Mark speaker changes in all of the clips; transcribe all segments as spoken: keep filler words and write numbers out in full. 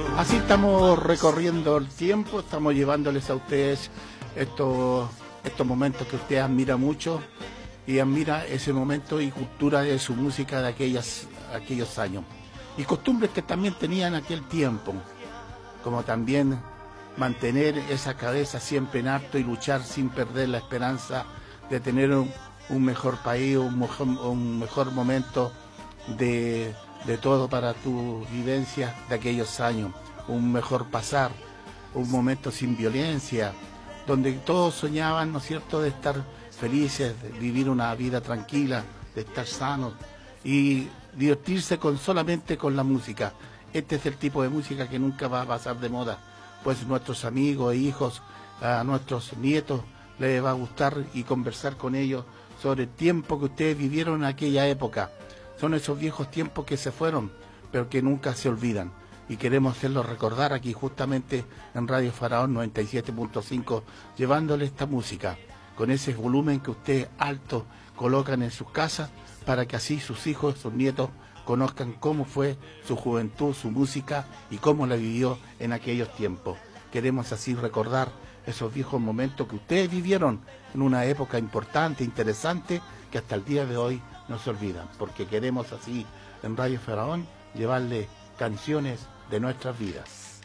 Speaker 1: Así estamos recorriendo el tiempo, estamos llevándoles a ustedes estos, estos momentos que usted admira mucho y admira ese momento y cultura de su música de aquellas, aquellos años. Y costumbres que también tenían aquel tiempo, como también mantener esa cabeza siempre en alto y luchar sin perder la esperanza de tener un, un mejor país, un mejor, un mejor momento de, de todo para tu vivencia de aquellos años, un mejor pasar, un momento sin violencia, donde todos soñaban, ¿no es cierto?, de estar felices, de vivir una vida tranquila, de estar sanos y divertirse con solamente con la música. Este es el tipo de música que nunca va a pasar de moda, pues nuestros amigos e hijos, a nuestros nietos les va a gustar y conversar con ellos sobre el tiempo que ustedes vivieron en aquella época. Son esos viejos tiempos que se fueron, pero que nunca se olvidan. Y queremos hacerlo recordar aquí justamente en Radio Faraón noventa y siete punto cinco, llevándole esta música, con ese volumen que ustedes alto colocan en sus casas, para que así sus hijos, sus nietos, conozcan cómo fue su juventud, su música y cómo la vivió en aquellos tiempos. Queremos así recordar esos viejos momentos que ustedes vivieron en una época importante, interesante, que hasta el día de hoy no se olvidan, porque queremos así en Radio Faraón llevarle canciones de nuestras vidas.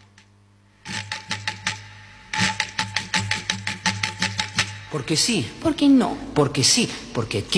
Speaker 2: Porque sí.
Speaker 3: ¿Por qué no?
Speaker 2: Porque sí. Porque